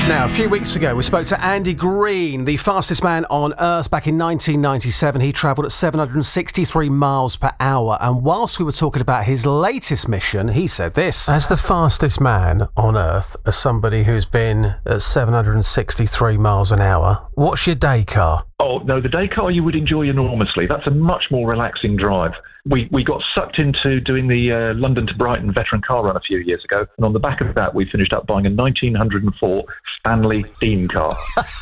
Now, a few weeks ago, we spoke to Andy Green, the fastest man on Earth. Back in 1997, he travelled at 763 miles per hour. And whilst we were talking about his latest mission, he said this. As the fastest man on Earth, as somebody who's been at 763 miles an hour, what's your day car? Oh, no, the day car you would enjoy enormously. That's a much more relaxing drive. We got sucked into doing the London to Brighton veteran car run a few years ago, and on the back of that, we finished up buying a 1904 Stanley Steam car.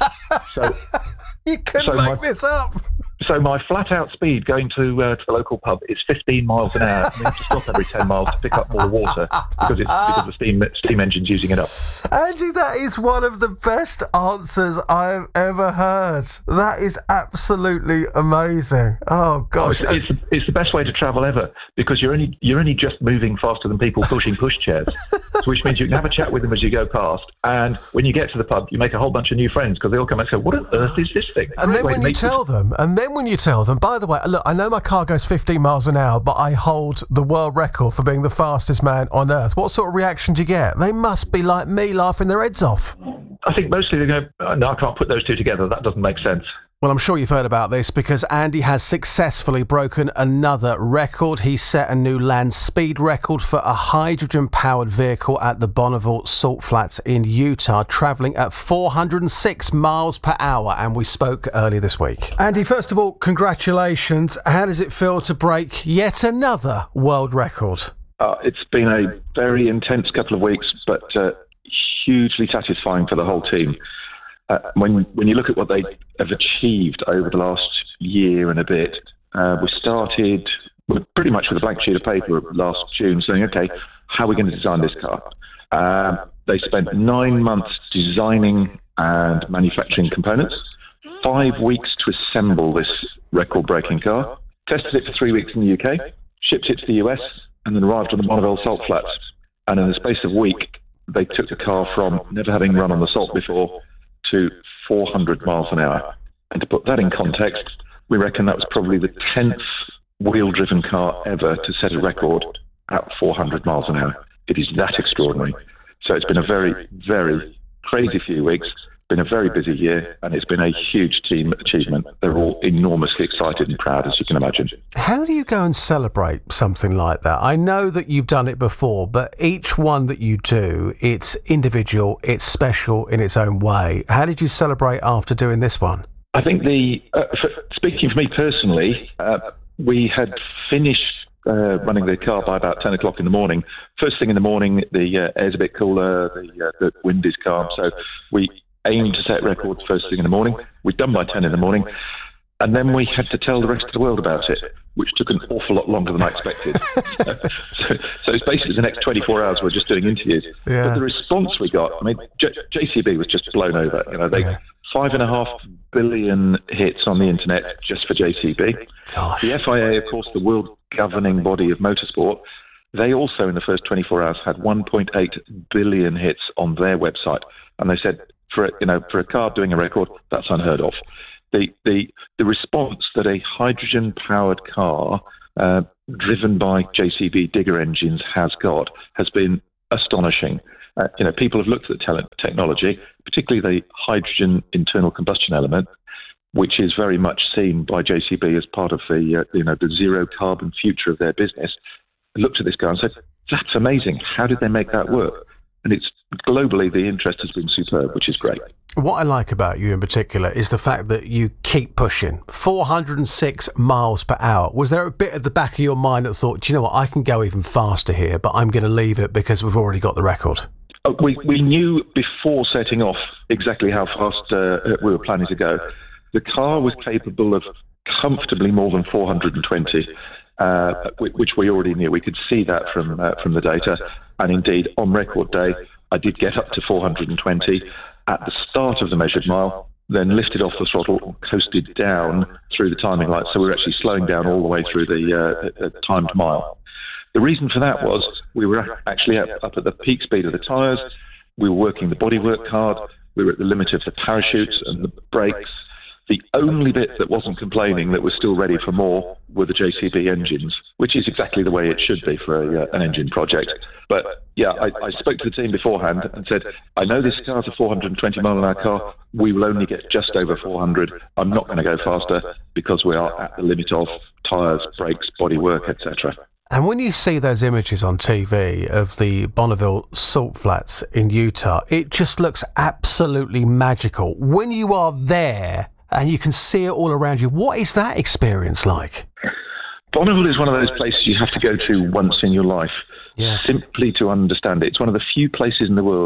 You couldn't make this up. So my flat-out speed going to the local pub is 15 miles an hour. I need to stop every 10 miles to pick up more water because the steam engine's using it up. Andy, that is one of the best answers I've ever heard. That is absolutely amazing. Oh gosh, it's the best way to travel ever because you're only just moving faster than people pushing pushchairs, which means you can have a chat with them as you go past. And when you get to the pub, you make a whole bunch of new friends because they all come and say, "What on earth is this thing?" And then when you tell them, by the way, look, I know my car goes 15 miles an hour, but I hold the world record for being the fastest man on Earth. What sort of reaction do you get? They must be like me, laughing their heads off. I think mostly they go, "No, I can't put those two together. That doesn't make sense." Well, I'm sure you've heard about this because Andy has successfully broken another record. He set a new land speed record for a hydrogen-powered vehicle at the Bonneville Salt Flats in Utah, travelling at 406 miles per hour, and we spoke earlier this week. Andy, first of all, congratulations. How does it feel to break yet another world record? It's been a very intense couple of weeks, but hugely satisfying for the whole team. When you look at what they have achieved over the last year and a bit, we started pretty much with a blank sheet of paper last June saying, okay, how are we going to design this car? They spent 9 months designing and manufacturing components, 5 weeks to assemble this record-breaking car, tested it for 3 weeks in the UK, shipped it to the US, and then arrived on the Bonneville Salt Flats. And in the space of a week, they took the car from never having run on the salt before to 400 miles an hour. And to put that in context, we reckon that was probably the 10th wheel-driven car ever to set a record at 400 miles an hour. It is that extraordinary. So it's been a very, very crazy few weeks, been a very busy year, and it's been a huge team achievement. They're all enormously excited and proud, as you can imagine. How do you go and celebrate something like that? I know that you've done it before, but each one that you do, it's individual, it's special in its own way. How did you celebrate after doing this one? I think speaking for me personally, we had finished running the car by about 10 o'clock in the morning. First thing in the morning, the air's a bit cooler, the wind is calm, so we aimed to set records first thing in the morning. We'd done by 10 in the morning, and then we had to tell the rest of the world about it, which took an awful lot longer than I expected. so it's basically the next 24 hours we're just doing interviews. Yeah. But the response we got, I mean, JCB was just blown over. You know, 5.5 billion hits on the internet just for JCB. Gosh. The FIA, of course, the world governing body of motorsport, they also in the first 24 hours had 1.8 billion hits on their website, and they said, for a car doing a record, that's unheard of. The response that a hydrogen-powered car driven by JCB Digger engines has been astonishing. People have looked at the technology, particularly the hydrogen internal combustion element, which is very much seen by JCB as part of the zero carbon future of their business. Looked at this car and said, "That's amazing. How did they make that work?" And it's globally, the interest has been superb, which is great. What I like about you in particular is the fact that you keep pushing. 406 miles per hour. Was there a bit at the back of your mind that thought, do you know what, I can go even faster here, but I'm going to leave it because we've already got the record? We knew before setting off exactly how fast we were planning to go. The car was capable of comfortably more than 420, which we already knew. We could see that from the data. And indeed, on record day, I did get up to 420 at the start of the measured mile, then lifted off the throttle, coasted down through the timing lights. So we were actually slowing down all the way through the timed mile. The reason for that was we were actually up at the peak speed of the tyres. We were working the bodywork hard. We were at the limit of the parachutes and the brakes. The only bit that wasn't complaining, that was still ready for more, were the JCB engines, which is exactly the way it should be for an engine project. But yeah, I spoke to the team beforehand and said, I know this car's a 420 mile an hour car. We will only get just over 400. I'm not going to go faster because we are at the limit of tyres, brakes, bodywork, etc. And when you see those images on TV of the Bonneville Salt Flats in Utah, it just looks absolutely magical. When you are there and you can see it all around you, what is that experience like? Bonneville is one of those places you have to go to once in your life, simply to understand it. It's one of the few places in the world